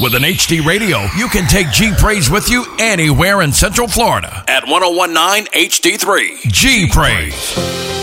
With an HD radio, you can take G Praise with you anywhere in Central Florida at 1019 HD3. G Praise.